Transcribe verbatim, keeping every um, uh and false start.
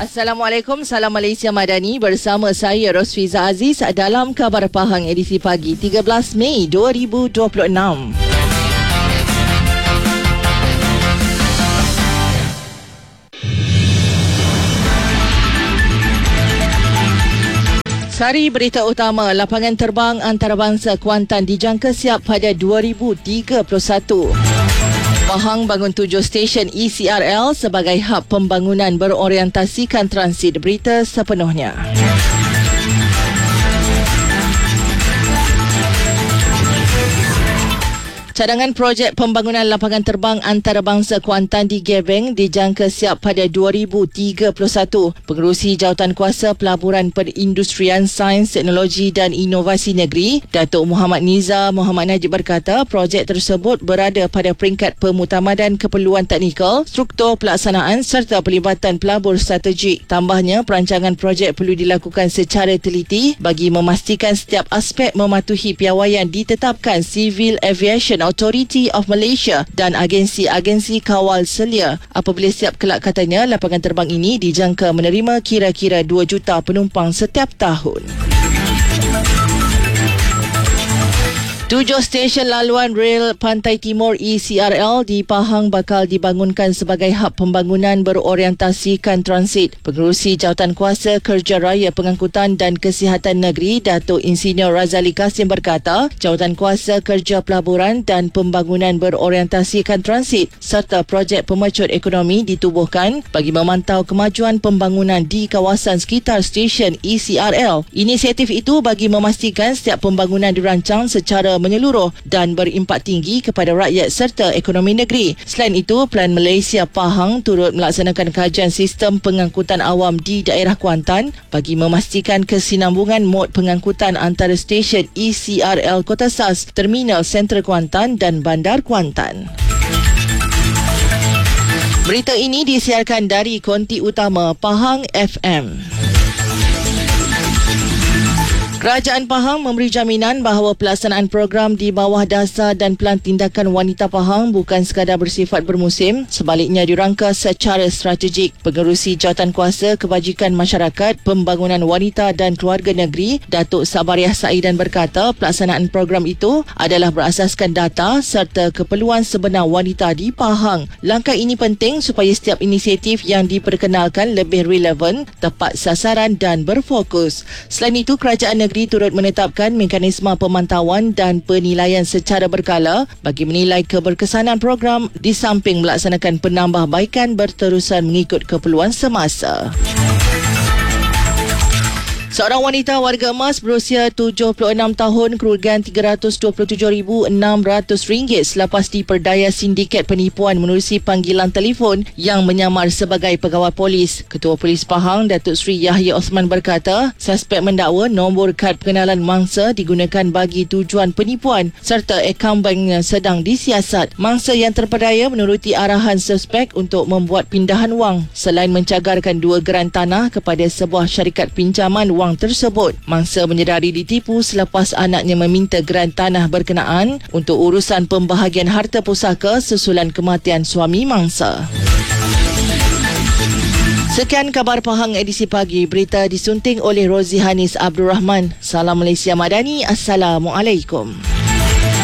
Assalamualaikum, salam Malaysia Madani. Bersama saya Rosfiza Aziz dalam Khabar Pahang edisi pagi tiga belas Mei dua ribu dua puluh enam. Sari berita utama, lapangan terbang antarabangsa Kuantan dijangka siap pada dua ribu tiga puluh satu. Pahang bangun tujuh stesen E C R L sebagai hub pembangunan berorientasikan transit. Berita sepenuhnya. Cadangan projek pembangunan lapangan terbang antarabangsa Kuantan di Gebeng dijangka siap pada dua ribu tiga puluh satu. Pengerusi Jawatankuasa Pelaburan Perindustrian Sains, Teknologi dan Inovasi Negeri, Datuk Muhammad Niza Muhammad Najib berkata projek tersebut berada pada peringkat pemutamadan keperluan teknikal, struktur pelaksanaan serta pelibatan pelabur strategik. Tambahnya, perancangan projek perlu dilakukan secara teliti bagi memastikan setiap aspek mematuhi piawaian ditetapkan Civil Aviation Authority of Malaysia dan agensi-agensi kawal selia. Apabila siap kelak, katanya, lapangan terbang ini dijangka menerima kira-kira dua juta penumpang setiap tahun. Tujuh stesen laluan rel Pantai Timur E C R L di Pahang bakal dibangunkan sebagai hub pembangunan berorientasikan transit. Pengerusi Jawatankuasa Kerja Raya Pengangkutan dan Kesihatan Negeri, Datuk Insinyur Razali Kasim berkata, Jawatankuasa Kerja Pelaburan dan Pembangunan Berorientasikan Transit serta projek pemecut ekonomi ditubuhkan bagi memantau kemajuan pembangunan di kawasan sekitar stesen E C R L. Inisiatif itu bagi memastikan setiap pembangunan dirancang secara menyeluruh dan berimpak tinggi kepada rakyat serta ekonomi negeri. Selain itu, Plan Malaysia Pahang turut melaksanakan kajian sistem pengangkutan awam di daerah Kuantan bagi memastikan kesinambungan mod pengangkutan antara stesen E C R L Kota Sas, Terminal Sentral Kuantan dan Bandar Kuantan. Berita ini disiarkan dari konti utama Pahang F M. Kerajaan Pahang memberi jaminan bahawa pelaksanaan program di bawah dasar dan Pelan Tindakan Wanita Pahang bukan sekadar bersifat bermusim, sebaliknya dirangka secara strategik. Pengerusi Jawatankuasa Kebajikan Masyarakat, Pembangunan Wanita dan Keluarga Negeri, Datuk Sabariah Saidan berkata, pelaksanaan program itu adalah berasaskan data serta keperluan sebenar wanita di Pahang. Langkah ini penting supaya setiap inisiatif yang diperkenalkan lebih relevan, tepat sasaran dan berfokus. Selain itu, Kerajaan Negeri turut menetapkan mekanisme pemantauan dan penilaian secara berkala bagi menilai keberkesanan program di samping melaksanakan penambahbaikan berterusan mengikut keperluan semasa. Seorang wanita warga emas berusia tujuh puluh enam tahun kerugian tiga ratus dua puluh tujuh ribu enam ratus ringgit selepas diperdaya sindiket penipuan menerusi panggilan telefon yang menyamar sebagai pegawai polis. Ketua Polis Pahang, Datuk Seri Yahya Osman berkata, suspek mendakwa nombor kad pengenalan mangsa digunakan bagi tujuan penipuan serta akaun bank sedang disiasat. Mangsa yang terperdaya menuruti arahan suspek untuk membuat pindahan wang selain mencagarkan dua geran tanah kepada sebuah syarikat pinjaman wang tersebut. Mangsa menyedari ditipu selepas anaknya meminta geran tanah berkenaan untuk urusan pembahagian harta pusaka susulan kematian suami mangsa. Sekian Khabar Pahang edisi pagi. Berita disunting oleh Rozi Hanis Abdul Rahman. Salam Malaysia Madani. Assalamualaikum.